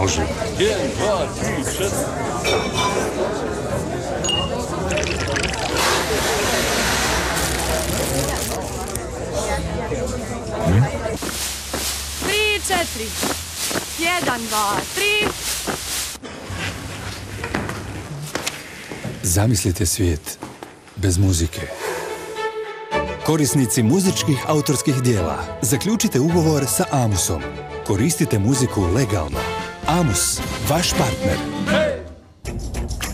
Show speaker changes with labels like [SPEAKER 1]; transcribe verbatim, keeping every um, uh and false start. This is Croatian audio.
[SPEAKER 1] Može.
[SPEAKER 2] Jedan, dva, tri, četiri.
[SPEAKER 1] Hmm?
[SPEAKER 3] Tri, četiri. Jedan, dva, tri.
[SPEAKER 4] Zamislite svijet bez muzike. Korisnici muzičkih autorskih dijela, zaključite ugovor sa Amusom. Koristite muziku legalno. Amus, vaš partner.